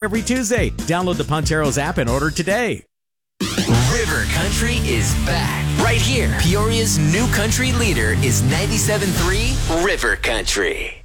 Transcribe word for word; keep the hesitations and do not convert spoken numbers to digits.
every Tuesday. Download the Punteros app and order today. River Country is back. Right here. Peoria's new country leader is ninety-seven point three River Country.